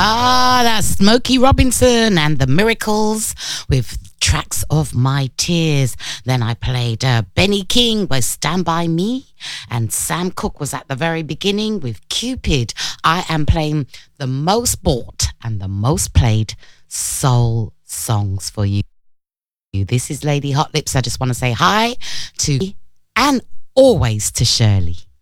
That's Smokey Robinson and the Miracles with Tracks of My Tears. Then I played Benny King by Stand By Me, and Sam Cooke was at the very beginning with Cupid. I am playing the most bought and the most played soul songs for you. This is Lady Hot Lips. I just want to say hi to and always to Shirley.